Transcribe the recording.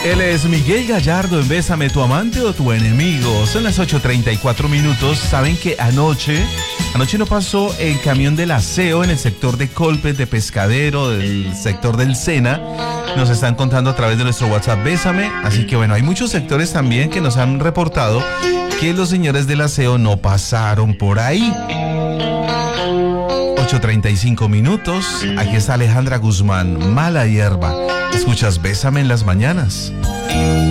Él es Miguel Gallardo en Bésame, tu amante o tu enemigo. Son las 8:34 minutos. Saben que anoche no pasó el camión del aseo en el sector de Colpes, de Pescadero, del sector del Sena. Nos están contando a través de nuestro WhatsApp Bésame. Así que bueno, hay muchos sectores también que nos han reportado que los señores del aseo no pasaron por ahí. 8:35 minutos. Aquí está Alejandra Guzmán, Mala Hierba. Escuchas Bésame en las mañanas.